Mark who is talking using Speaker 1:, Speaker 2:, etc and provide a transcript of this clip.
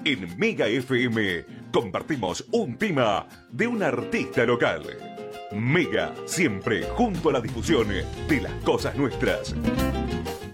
Speaker 1: En Mega FM compartimos un tema de un artista local. Mega, siempre junto a la difusión de las cosas nuestras.